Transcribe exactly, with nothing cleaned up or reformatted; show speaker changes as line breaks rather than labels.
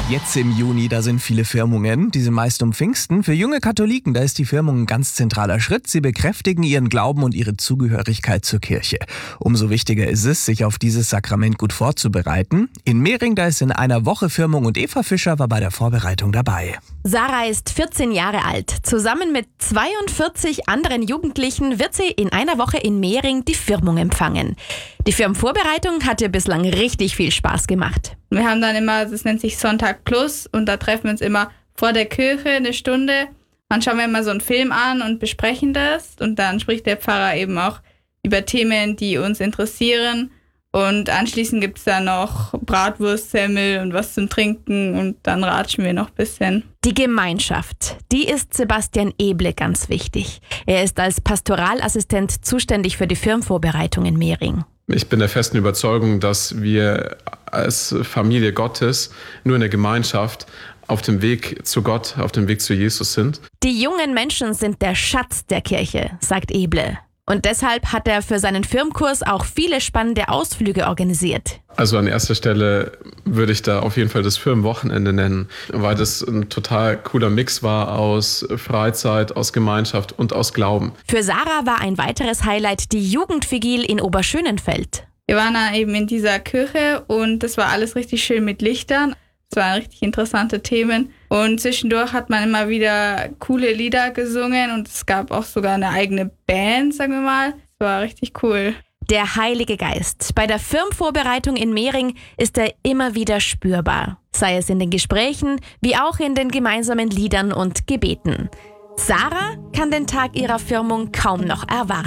Jetzt im Juni, da sind viele Firmungen, die sind meist um Pfingsten. Für junge Katholiken, da ist die Firmung ein ganz zentraler Schritt. Sie bekräftigen ihren Glauben und ihre Zugehörigkeit zur Kirche. Umso wichtiger ist es, sich auf dieses Sakrament gut vorzubereiten. In Mehring, da ist in einer Woche Firmung und Eva Fischer war bei der Vorbereitung dabei.
Sarah ist vierzehn Jahre alt. Zusammen mit zweiundvierzig anderen Jugendlichen wird sie in einer Woche in Mehring die Firmung empfangen. Die Firmenvorbereitung hat ihr bislang richtig viel Spaß gemacht.
Wir haben dann immer, das nennt sich Sonntag Plus, und da treffen wir uns immer vor der Kirche eine Stunde. Dann schauen wir immer so einen Film an und besprechen das. Und dann spricht der Pfarrer eben auch über Themen, die uns interessieren. Und anschließend gibt es dann noch Bratwurst, Semmel und was zum Trinken, und dann ratschen wir noch ein bisschen.
Die Gemeinschaft, die ist Sebastian Eble ganz wichtig. Er ist als Pastoralassistent zuständig für die Firmenvorbereitung in Mehring.
Ich bin der festen Überzeugung, dass wir als Familie Gottes nur in der Gemeinschaft auf dem Weg zu Gott, auf dem Weg zu Jesus sind.
Die jungen Menschen sind der Schatz der Kirche, sagt Eble. Und deshalb hat er für seinen Firmenkurs auch viele spannende Ausflüge organisiert.
Also an erster Stelle würde ich da auf jeden Fall das Firmenwochenende nennen, weil das ein total cooler Mix war aus Freizeit, aus Gemeinschaft und aus Glauben.
Für Sarah war ein weiteres Highlight die Jugendvigil in Oberschönenfeld.
Wir waren dann eben in dieser Kirche und das war alles richtig schön mit Lichtern. Es waren richtig interessante Themen und zwischendurch hat man immer wieder coole Lieder gesungen und es gab auch sogar eine eigene Band, sagen wir mal. Es war richtig cool.
Der Heilige Geist. Bei der Firmenvorbereitung in Mehring ist er immer wieder spürbar. Sei es in den Gesprächen, wie auch in den gemeinsamen Liedern und Gebeten. Sarah kann den Tag ihrer Firmung kaum noch erwarten.